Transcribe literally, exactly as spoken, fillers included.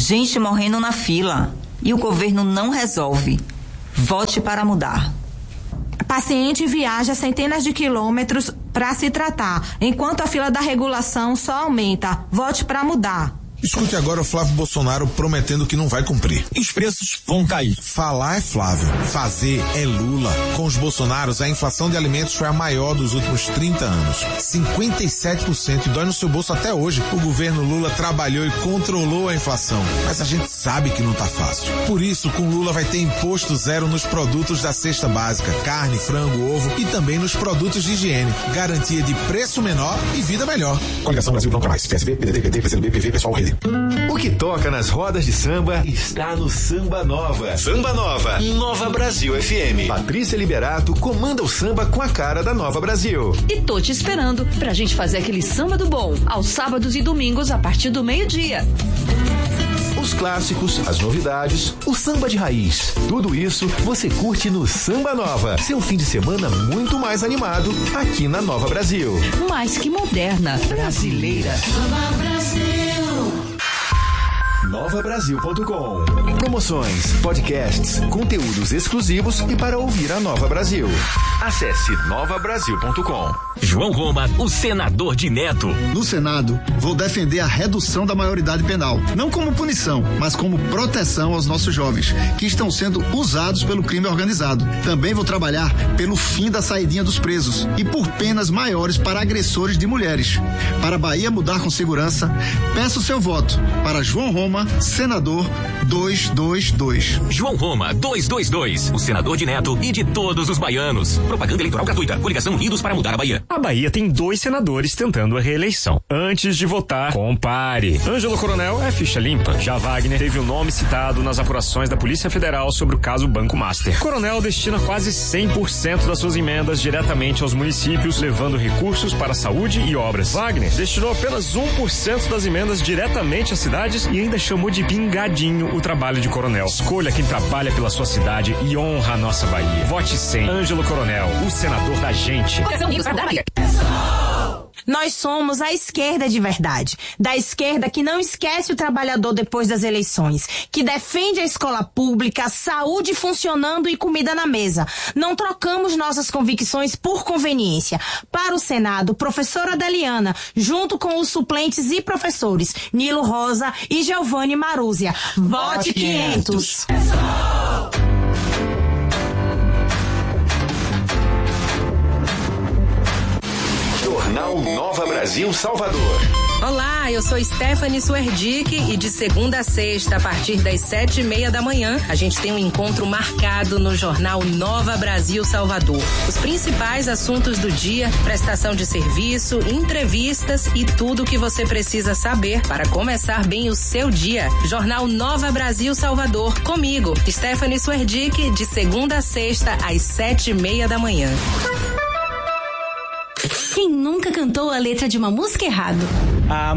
gente morrendo na fila e o governo não resolve. Vote para mudar. Paciente viaja centenas de quilômetros para se tratar, enquanto a fila da regulação só aumenta. Vote para mudar. Escute agora o Flávio Bolsonaro prometendo que não vai cumprir. E os preços vão cair. Falar é Flávio, fazer é Lula. Com os Bolsonaros, a inflação de alimentos foi a maior dos últimos trinta anos. cinquenta e sete por cento, e dói no seu bolso até hoje. O governo Lula trabalhou e controlou a inflação. Mas a gente sabe que não tá fácil. Por isso, com Lula vai ter imposto zero nos produtos da cesta básica, carne, frango, ovo e também nos produtos de higiene. Garantia de preço menor e vida melhor. Coligação Brasil Não Canais, P S B, P D T, P T, P C do B, P V, Pessoal Rede. O que toca nas rodas de samba está no Samba Nova. Samba Nova, Nova Brasil F M. Patrícia Liberato comanda o samba com a cara da Nova Brasil. E tô te esperando pra gente fazer aquele samba do bom, aos sábados e domingos a partir do meio-dia. Os clássicos, as novidades, o samba de raiz. Tudo isso você curte no Samba Nova. Seu fim de semana muito mais animado aqui na Nova Brasil. Mais que moderna, brasileira. Nova Brasil. nova brasil ponto com. Promoções, podcasts, conteúdos exclusivos e para ouvir a Nova Brasil. Acesse nova brasil ponto com. João Roma, o senador de Neto. No Senado, vou defender a redução da maioridade penal, não como punição, mas como proteção aos nossos jovens, que estão sendo usados pelo crime organizado. Também vou trabalhar pelo fim da saidinha dos presos e por penas maiores para agressores de mulheres. Para a Bahia mudar com segurança, peço seu voto para João Roma, senador duzentos e vinte e dois. João Roma, duzentos e vinte e dois, o senador de Neto e de todos os baianos. Propaganda eleitoral gratuita. Coligação Unidos para mudar a Bahia. A Bahia tem dois senadores tentando a reeleição. Antes de votar, compare. Ângelo Coronel é ficha limpa. Já Wagner teve o nome citado nas apurações da Polícia Federal sobre o caso Banco Master. Coronel destina quase cem por cento das suas emendas diretamente aos municípios, levando recursos para saúde e obras. Wagner destinou apenas um por cento das emendas diretamente às cidades e ainda chamou de pingadinho o trabalho de Coronel. Escolha quem trabalha pela sua cidade e honra a nossa Bahia. Vote cem. Ângelo Coronel, o senador da gente. Nós somos a esquerda de verdade. Da esquerda que não esquece o trabalhador depois das eleições. Que defende a escola pública, saúde funcionando e comida na mesa. Não trocamos nossas convicções por conveniência. Para o Senado, professora Deliana, junto com os suplentes e professores, Nilo Rosa e Giovanni Marúzia. Vote quinhentos. Jornal Nova Brasil Salvador. Olá, eu sou Stephanie Suerdick e de segunda a sexta, a partir das sete e meia da manhã, a gente tem um encontro marcado no Jornal Nova Brasil Salvador. Os principais assuntos do dia, prestação de serviço, entrevistas e tudo o que você precisa saber para começar bem o seu dia. Jornal Nova Brasil Salvador, comigo, Stephanie Suerdick, de segunda a sexta, às sete e meia da manhã. Quem nunca cantou a letra de uma música errado? Ah,